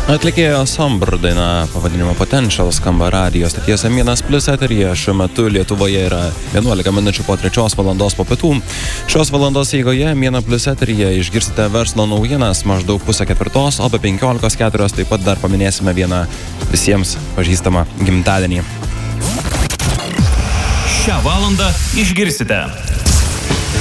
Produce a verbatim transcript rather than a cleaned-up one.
Atlikėjo Sombr daina pavadinimo Potential skamba radijo stoties M vienas plius eteryje. Šiuo metu Lietuvoje yra vienuolika minučių po trečios valandos po pietų. Šios valandos eigoje M vienas plius eteryje išgirsite verslo naujienas maždaug pusę ketvirtos, o be penkiolikos keturios taip pat dar paminėsime vieną visiems pažįstamą gimtadienį. Šią valandą išgirsite.